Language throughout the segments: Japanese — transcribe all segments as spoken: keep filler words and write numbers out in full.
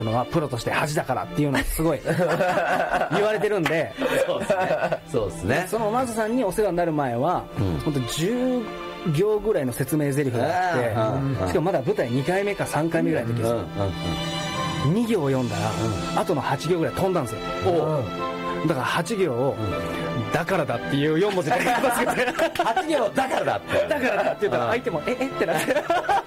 のはプロとして恥だからっていうのをすごい言われてるんでそうですね。そうですね。 そのマサさんにお世話になる前は、うん、本当じゅうぎょうぐらいの説明台詞があって、うん、しかもまだ舞台にかいめかさんかいめぐらいの時ですよ、うんうん、に行読んだら、うん、あとのはち行ぐらい飛んだんですよ、うん、だからはち行を、うん、だからだっていうよん文字で書きますけどはち行だからだってだからだって言ったら相手もええってなって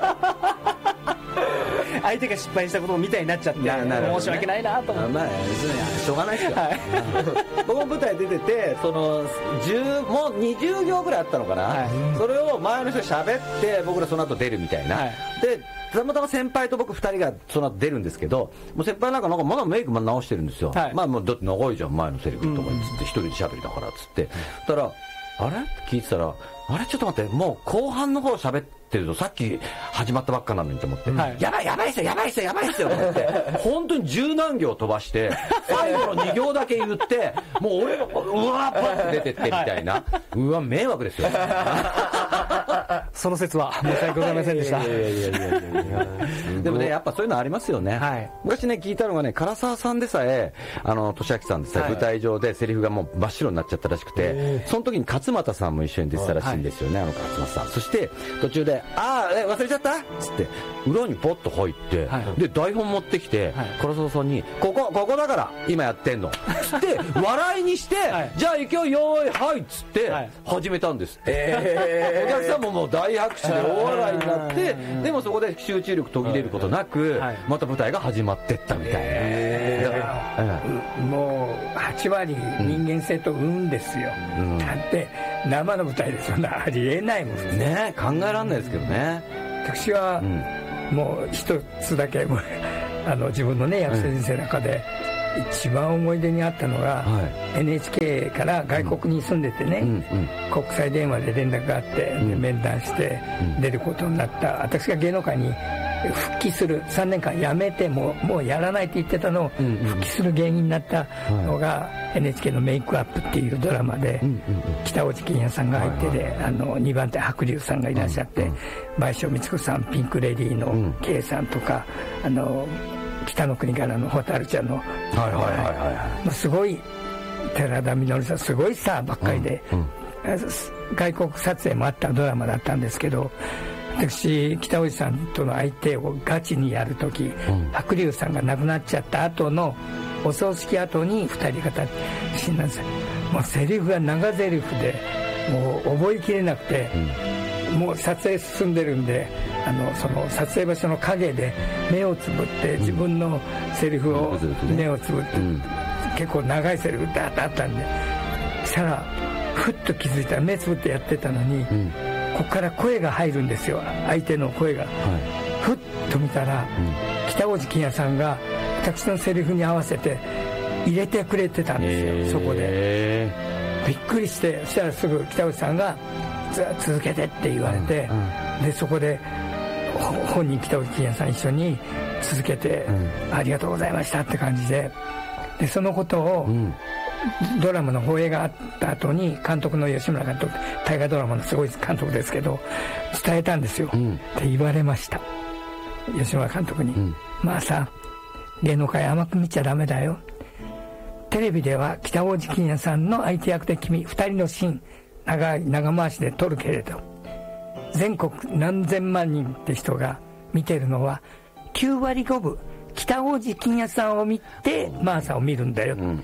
相手が失敗したことみたいになっちゃって申し訳ないなと思って、まあ、 しょうがないですよ、はい、僕も舞台出ててそのじゅうもうにじゅう行ぐらいあったのかな、はい、それを前の人喋って僕らその後出るみたいな、はい、でたまたま先輩と僕ふたりがその後出るんですけど、もう先輩なんかなんかまだメイク直してるんですよ、はい、まあもうだって長いじゃん前のセリフとかにつって一人で喋りだからっつって、たらあれって聞いてたら、あれちょっと待って、もう後半の方喋ってるとさっき始まったばっかなのにと思って、はい、やばいやばいっすよやばいっすよやばいっすよと思って本当に十何行飛ばして最後のに行だけ言ってもう俺のうわーパッと出てってみたいな、はい、うわ迷惑ですよその説は申し訳ございませんでした。 でもねやっぱそういうのありますよね、はい、昔ね聞いたのがね、唐沢さんでさえあの俊明さんでさえ、はい、舞台上でセリフがもう真っ白になっちゃったらしくて、その時に勝俣さんも一緒に出てたらしいんですよね、はい、あの勝俣さん。そして途中でああ忘れちゃったっつって裏にポッと入って、はい、で台本持ってきて、はい、唐沢さんにここここだから今やってんのつって笑いにして、はい、じゃあ行くよよーいはいっつって始めたんです、えー、お客さんももう大拍手で大笑いになってでもそこで集中力途切れることなく、はい、また舞台が始まってったみたいな、 えーうん、もうはち割人間性と運ですよ、うん、だって生の舞台ですよね、ありえないもんね、考えられないですけどね。 私は、うん、もう一つだけあの自分のね役者人生の中で、うん、一番思い出にあったのが、はい、エヌエイチケー から外国に住んでてね、うんうん、国際電話で連絡があって、うん、面談して出ることになった、うん、私が芸能界に復帰するさんねんかん辞めてももうやらないって言ってたのを復帰する原因になったのが エヌエイチケー のメイクアップっていうドラマで北尾路欣也さんが入ってであのにばん手白龍さんがいらっしゃって倍賞美津子さんピンクレディーの K さんとかあの北の国からの蛍ちゃんのすごい寺田稔さんすごいスターばっかりで外国撮影もあったドラマだったんですけど、私北尾路さんとの相手をガチにやるとき、うん、白龍さんが亡くなっちゃった後のお葬式後にふたり方死んだんですよ。もうセリフが長セリフでもう覚えきれなくて、うん、もう撮影進んでるんであのその撮影場所の陰で目をつぶって自分のセリフを目をつぶって、うん、結構長いセリフってあったんで、そしたらふっと気づいたら目つぶってやってたのに、うん、ここから声が入るんですよ、相手の声が、はい、ふっと見たら、うん、北尾路欣也さんが私のセリフに合わせて入れてくれてたんですよ、えー、そこでびっくりして、そしたらすぐ北尾路さんが続けてって言われて、うんうん、でそこで本人北尾路欣也さん一緒に続けて、うん、ありがとうございましたって感じで、でそのことを、うんドラマの放映があった後に監督の吉村監督、大河ドラマのすごい監督ですけど伝えたんですよ、うん、って言われました。吉村監督に、うん、まあさ芸能界甘く見ちゃダメだよ、テレビでは北尾路欣也さんの相手役で君ふたりのシーン長い長回しで撮るけれど全国何千万人って人が見てるのはきゅうわりごぶ北尾路欣也さんを見てマーサを見るんだよ、うんうんうん、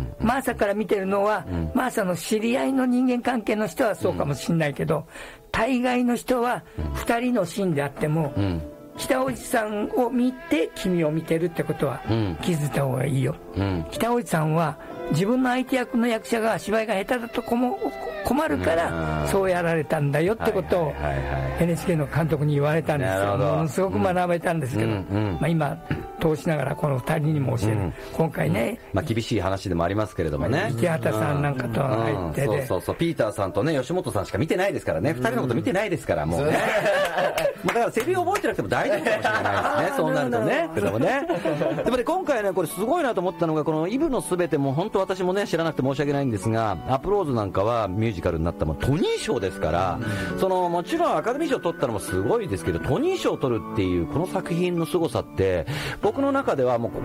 マーサから見てるのは、うん、マーサの知り合いの人間関係の人はそうかもしれないけど、うん、大概の人はふたりのシーンであっても、うん、北尾路さんを見て君を見てるってことは気づいた方がいいよ、うん、北尾路さんは自分の相手役の役者が芝居が下手だと困るからそうやられたんだよってことを エヌエイチケー の監督に言われたんですよ。ものすごく学べたんですけど、うんうんまあ、今通しながらこのふたりにも教える、うん、今回ね、 まあ、厳しい話でもありますけれどもね、 池畑さんなんかと入ってで、 うんうん、そうそうそうピーターさんとね吉本さんしか見てないですからね、ふたりのこと見てないですからもうねだからセリフ覚えてなくても大丈夫かもしれないですねそうなるとねでもねでもね今回ねこれすごいなと思ったのがこのイブのすべても本当私もね知らなくて申し訳ないんですがアプローズなんかはミュージカルになったもトニー賞ですから、うん、そのもちろんアカデミー賞取ったのもすごいですけどトニー賞を取るっていうこの作品の凄さって僕の中ではもう